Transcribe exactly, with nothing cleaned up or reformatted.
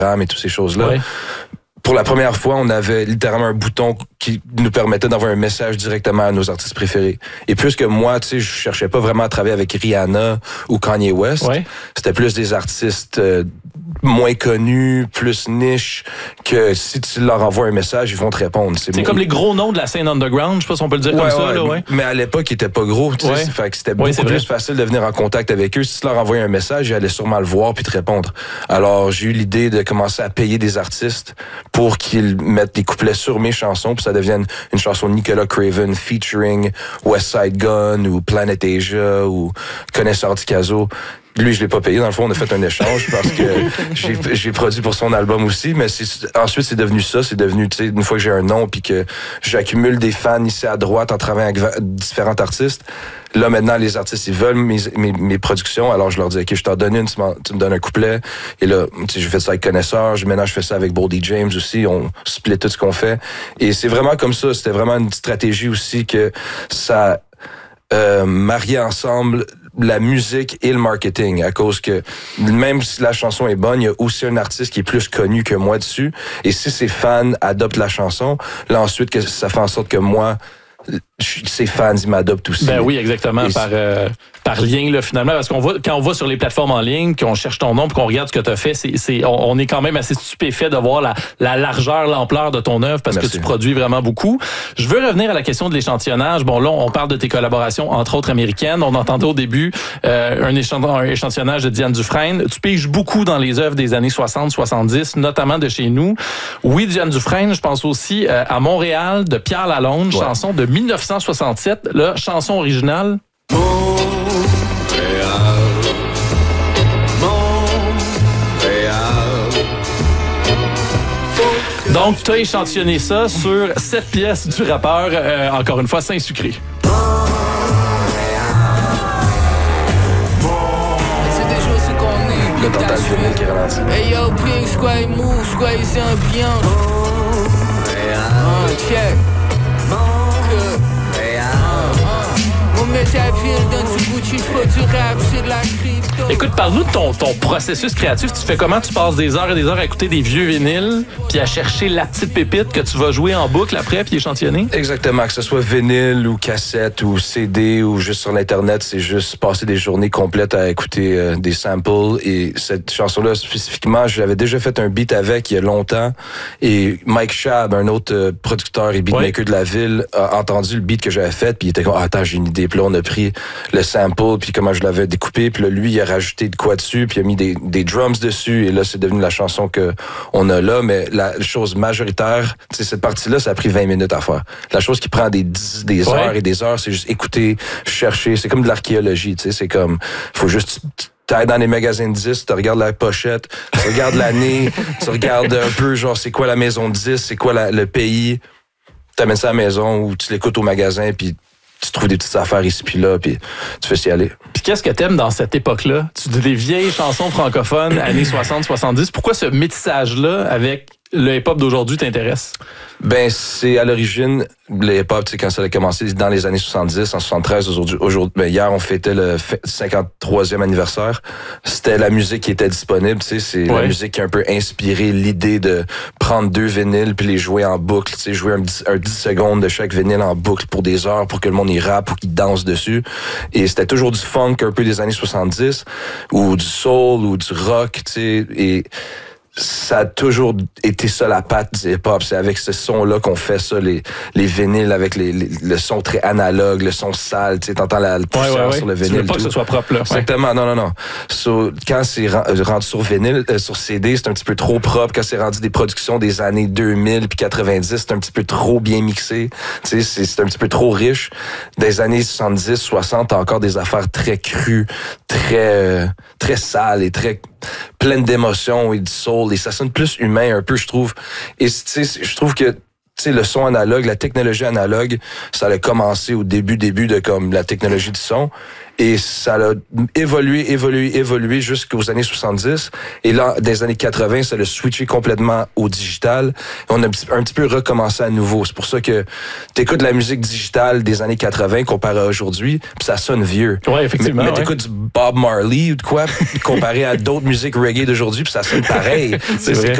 et toutes ces choses-là. Ouais. Pour la première fois, on avait littéralement un bouton qui nous permettait d'envoyer un message directement à nos artistes préférés. Et puisque moi, tu sais, je cherchais pas vraiment à travailler avec Rihanna ou Kanye West, ouais. c'était plus des artistes euh, moins connus, plus niche, que si tu leur envoies un message, ils vont te répondre. C'est, c'est comme les gros noms de la scène underground, je sais pas si on peut le dire ouais, comme ça. Ouais, là, ouais. Mais à l'époque, ils étaient pas gros. Tu sais, ouais. Fait que c'était ouais, beaucoup plus facile de venir en contact avec eux. Si tu leur envoyais un message, ils allaient sûrement le voir puis te répondre. Alors, j'ai eu l'idée de commencer à payer des artistes pour qu'ils mettent des couplets sur mes chansons, puis ça devienne une chanson de Nicolas Craven featuring West Side Gun ou Planet Asia ou Connaisseur Ticazo. Lui, je l'ai pas payé. Dans le fond, on a fait un échange parce que j'ai, j'ai produit pour son album aussi. Mais c'est, ensuite, c'est devenu ça. C'est devenu, tu sais, une fois que j'ai un nom puis que j'accumule des fans ici à droite en travaillant avec différents artistes. Là, maintenant, les artistes, ils veulent mes, mes, mes productions. Alors, je leur dis, OK, je t'en donne une, tu, tu me donnes un couplet. Et là, tu sais, j'ai fait ça avec Connaisseur. Maintenant, je fais ça avec Boldy James aussi. On split tout ce qu'on fait. Et c'est vraiment comme ça. C'était vraiment une stratégie aussi que ça euh, mariait ensemble la musique et le marketing, à cause que même si la chanson est bonne, il y a aussi un artiste qui est plus connu que moi dessus. Et si ses fans adoptent la chanson, là ensuite, que ça fait en sorte que moi, ses fans, ils m'adoptent aussi. Ben oui, exactement, et par, euh, par lien, là, finalement. Parce qu'on va, quand on va sur les plateformes en ligne, qu'on cherche ton nom, puis qu'on regarde ce que tu as fait, c'est, c'est, on, on est quand même assez stupéfait de voir la, la largeur, l'ampleur de ton œuvre, parce Merci. que tu produis vraiment beaucoup. Je veux revenir à la question de l'échantillonnage. Bon, là, on parle de tes collaborations, entre autres américaines. On entendait au début euh, un, échant, un échantillonnage de Diane Dufresne. Tu piges beaucoup dans les œuvres des années soixante soixante-dix, notamment de chez nous. Oui, Diane Dufresne, je pense aussi euh, à Montréal, de Pierre Lalonde, ouais. chanson de dix-neuf cent soixante-sept, là, chanson originale. Montréal, Montréal. Donc, tu as échantillonné ça sur sept pièces du rappeur, euh, encore une fois, Saint-Sucré. Le total de qui ralentit. Hey yo, Pink, Square Move, Square, c'est un bien. Oh, check. Écoute, parle-nous de ton, ton processus créatif. Tu fais comment? Tu passes des heures et des heures à écouter des vieux vinyles, puis à chercher la petite pépite que tu vas jouer en boucle après, puis échantillonner? Exactement, que ce soit vinyle ou cassette ou C D ou juste sur l'Internet, c'est juste passer des journées complètes à écouter euh, des samples. Et cette chanson-là, spécifiquement, j'avais déjà fait un beat avec il y a longtemps. Et Mike Schaab, un autre euh, producteur et beatmaker ouais. de la ville, a entendu le beat que j'avais fait, puis il était comme, ah, attends, j'ai une idée. Puis là, on a pris le sample, puis comment je l'avais découpé, puis là, lui, il a rajouté de quoi dessus, puis il a mis des, des drums dessus, et là, c'est devenu la chanson que on a là. Mais la chose majoritaire, tu sais, cette partie-là, ça a pris vingt minutes à faire. La chose qui prend des, des heures ouais. et des heures, c'est juste écouter, chercher. C'est comme de l'archéologie, tu sais, c'est comme, faut juste... T'ailles dans les magasins de disques, tu regardes la pochette, tu regardes l'année, tu regardes un peu, genre, c'est quoi la maison de disques, c'est quoi la, le pays, t'amènes ça à la maison ou tu l'écoutes au magasin, puis tu trouves des petites affaires ici puis là, puis tu fais s'y aller. Puis qu'est-ce que t'aimes dans cette époque-là? Tu dis des vieilles chansons francophones, années soixante soixante-dix. Pourquoi ce métissage-là avec le hip-hop d'aujourd'hui t'intéresse? Ben, c'est à l'origine, le hip-hop, tu sais, quand ça a commencé dans les années soixante-dix, en soixante-treize, aujourd'hui, aujourd'hui ben, hier, on fêtait le cinquante-troisième anniversaire. C'était la musique qui était disponible, tu sais, c'est ouais. la musique qui a un peu inspiré l'idée de prendre deux vinyles puis les jouer en boucle, tu sais, jouer un dix, un dix secondes de chaque vinyle en boucle pour des heures, pour que le monde y rappe ou qu'il danse dessus. Et c'était toujours du funk un peu des années soixante-dix, ou du soul, ou du rock, tu sais, et ça a toujours été ça la patte du hip-hop. C'est avec ce son-là qu'on fait ça, les, les vinyles, avec les, les, le son très analogue, le son sale, tu sais, t'entends la, la poussière ouais, ouais, ouais. sur le vinyle. Tu veux pas tout. que ce soit propre, là. Exactement, ouais. non, non, non. So, quand c'est rendu sur vinyle, euh, sur C D, c'est un petit peu trop propre. Quand c'est rendu des productions des années deux mille puis quatre-vingt-dix, c'est un petit peu trop bien mixé. Tu sais, c'est, c'est un petit peu trop riche. Des années soixante-dix, soixante, t'as encore des affaires très crues, très, euh, très sales et très pleines d'émotions et du soul. Et ça sonne plus humain un peu, je trouve. Et tu sais, je trouve que sais, le son analogue, la technologie analogue, ça a commencé au début, début de comme la technologie du son. Et ça a évolué, évolué, évolué jusqu'aux années soixante-dix. Et là, dans les années quatre-vingts, ça a switché complètement au digital. Et on a un petit peu recommencé à nouveau. C'est pour ça que t'écoutes la musique digitale des années quatre-vingts comparé à aujourd'hui, puis ça sonne vieux. Ouais, effectivement. Mais, mais ouais. t'écoutes du Bob Marley ou de quoi, comparé à d'autres musiques reggae d'aujourd'hui, puis ça sonne pareil. C'est vrai.